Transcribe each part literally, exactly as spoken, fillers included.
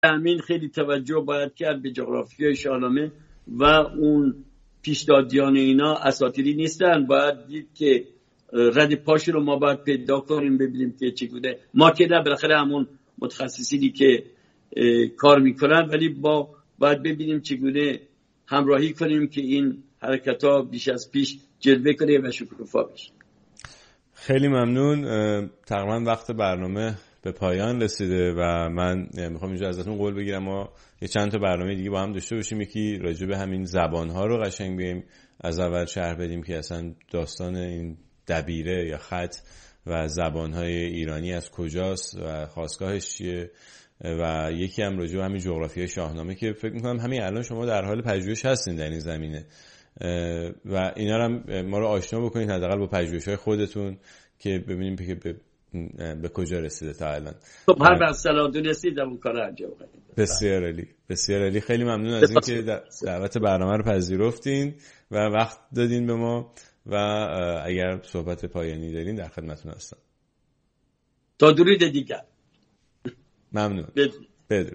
همین خیلی توجه باید کرد به جغرافیای شاهنامه و اون پیشدادیان اینا اساطیری نیستن. باید دید که رد پاش رو ما باید پیدا کنیم ببینیم که چگونه. ما که نه، بالاخره همون متخصصینی که کار میکنن، ولی با باید ببینیم چگونه همراهی کنیم که این حرکت ها بیش از پیش جلوه کنه و شکوفا بشه. خیلی ممنون. تقریبا وقت برنامه به پایان رسیده و من میخوام اینجا ازتون قول بگیرم ما یه چند تا برنامه دیگه با هم داشته باشیم، یکی راجع به همین زبان‌ها رو قشنگ بگیم، از اول شرح بدیم که اصلا داستان این دبیره یا خط و زبان‌های ایرانی از کجاست و خاستگاهش چیه، و یکی هم راجع به همین جغرافیای شاهنامه که فکر می‌کنم همین الان شما در حال پژوهش هستین در این زمینه و اینا رو هم ما رو آشنا بکنید حداقل با پژوهش‌های خودتون که ببینیم که به به کجا رسیده تا الان. خب هر وقت صلاح دونستید اون کار انجام بدید. بسیار عالی، بسیار عالی. خیلی ممنون از اینکه دعوت برنامه رو پذیرفتین و وقت دادین به ما و اگر صحبت پایانی دارین در خدمتتون هستم. تا درود دیگر. ممنون. بدرود.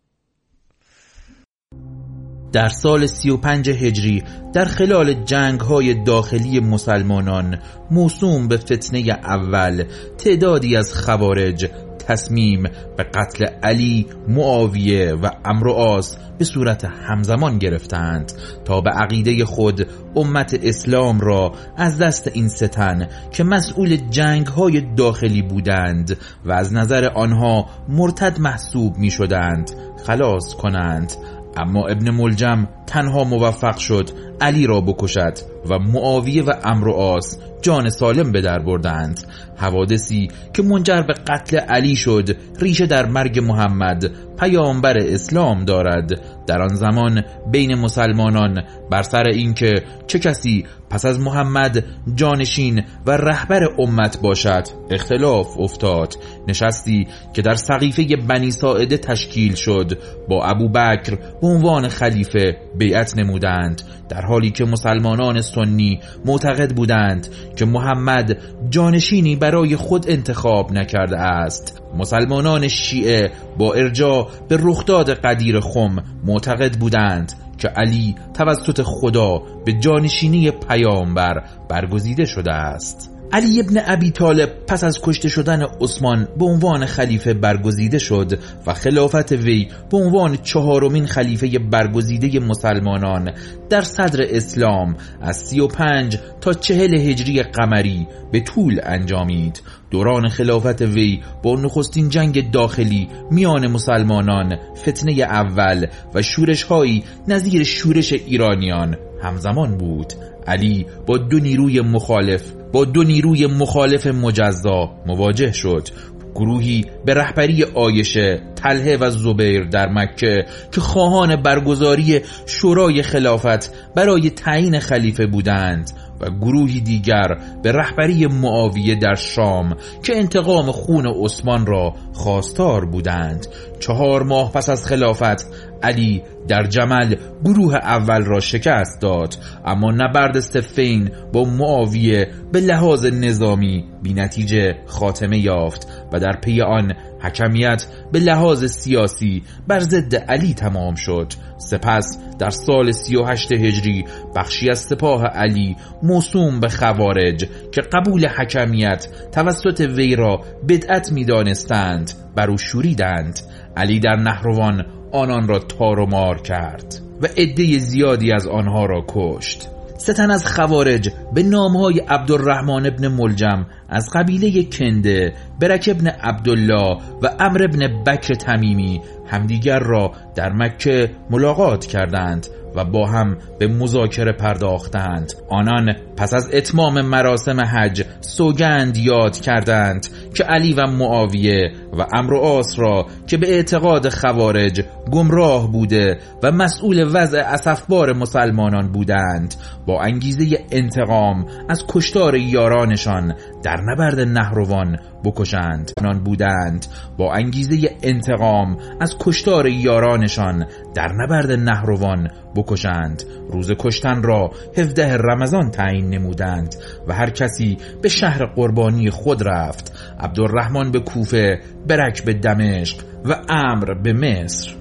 در سال سی و پنج هجری در خلال جنگ‌های داخلی مسلمانان موسوم به فتنه اول، تعدادی از خوارج تصمیم به قتل علی، معاویه و عمرو و عاص به صورت همزمان گرفتند تا به عقیده خود امت اسلام را از دست این ستن که مسئول جنگ‌های داخلی بودند و از نظر آنها مرتد محسوب می شدند خلاص کنند. اما ابن ملجم تنها موفق شد علی را بکشد و معاویه و عمرو و عاص جان سالم به در بردند. حوادثی که منجر به قتل علی شد ریشه در مرگ محمد پیامبر اسلام دارد. در آن زمان بین مسلمانان بر سر اینکه چه کسی پس از محمد جانشین و رهبر امت باشد اختلاف افتاد. نشستی که در سقیفه بنی ساعده تشکیل شد با ابوبکر به عنوان خلیفه بیعت نمودند، در حالی که مسلمانان سنی معتقد بودند که محمد جانشینی برای خود انتخاب نکرده است. مسلمانان شیعه با ارجاع به رخداد غدیر خم معتقد بودند که علی توسط خدا به جانشینی پیامبر برگزیده شده است. علی ابن ابی طالب پس از کشته شدن عثمان به عنوان خلیفه برگزیده شد و خلافت وی به عنوان چهارمین خلیفه برگزیده مسلمانان در صدر اسلام از سی و پنج تا چهل هجری قمری به طول انجامید. دوران خلافت وی با نخستین جنگ داخلی میان مسلمانان، فتنه اول و شورش‌هایی نظیر شورش ایرانیان همزمان بود. علی با دو نیروی مخالف با دو نیروی مخالف مجزا مواجه شد. گروهی به رهبری عایشه، طلحه و زبیر در مکه که خواهان برگزاری شورای خلافت برای تعیین خلیفه بودند و گروهی دیگر به رهبری معاویه در شام که انتقام خون عثمان را خواستار بودند. چهار ماه پس از خلافت علی در جمل گروه اول را شکست داد، اما نبرد صفین با معاویه به لحاظ نظامی بی نتیجه خاتمه یافت و در پی آن حکمیت به لحاظ سیاسی بر ضد علی تمام شد. سپس در سال سی و هشت هجری بخشی از سپاه علی موسوم به خوارج که قبول حکمیت توسط وی را بدعت می دانستند بر او شوریدند. علی در نهروان آنان را تار و مار کرد و عده زیادی از آنها را کشت. ستن از خوارج به نامهای عبدالرحمن ابن ملجم از قبیله کنده، برک ابن عبدالله و عمرو ابن بکر تمیمی همدیگر را در مکه ملاقات کردند و با هم به مذاکره پرداختند. آنان پس از اتمام مراسم حج سوگند یاد کردند که علی و معاویه و عمرو و عاص را که به اعتقاد خوارج گمراه بوده و مسئول وضع اسفبار مسلمانان بودند با انگیزه انتقام از کشتار یارانشان در نبرد نهروان بکشند. آنان بودند با انگیزه انتقام از کشتار یارانشان در نبرد نهروان بکشند. روز کشتن را هفدهم رمضان تعیین نمودند و هر کسی به شهر قربانی خود رفت. عبدالرحمن به کوفه، برک به دمشق و عمرو به مصر.